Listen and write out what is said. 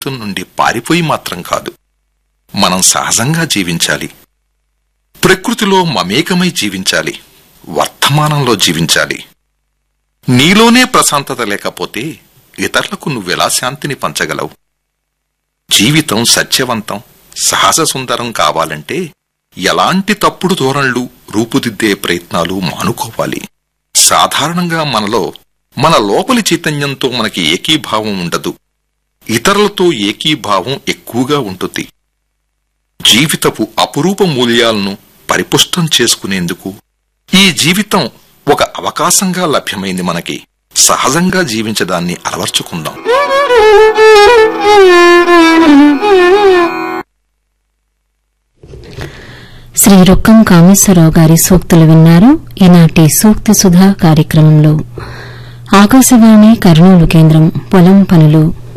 నుండి పారిపోయి మాత్రం కాదు, మనం సహజంగా జీవించాలి, ప్రకృతిలో మమేకమై జీవించాలి, వర్తమానంలో జీవించాలి. నీలోనే ప్రశాంతత లేకపోతే ఇతరులకు నువ్వెలా శాంతిని పంచగలవు? జీవితం సత్యవంతం, సహజ సుందరం కావాలంటే ఎలాంటి తప్పుడు ధోరణులు, రూపుదిద్దే ప్రయత్నాలు మానుకోవాలి. సాధారణంగా మనలో మన లోపలి చైతన్యంతో మనకి ఏకీభావం ఉండదు, ఇతరులతో ఏకీభావం ఎక్కువగా ఉంటుంది. జీవితపు అపురూప మూల్యాలను పరిపుష్టం చేసుకునేందుకు ఈ జీవితం ఒక అవకాశంగా లభ్యమైంది. మనకి సహజంగా జీవించడాన్ని అలవర్చుకుందాం. శ్రీ రొక్కం కామేశ్వరరావు గారి సూక్తులు విన్నారు. ఈనాటి సూక్తి సుధా కార్యక్రమంలో ఆకాశవాణి కర్నూలు కేంద్రం పొలం పనులు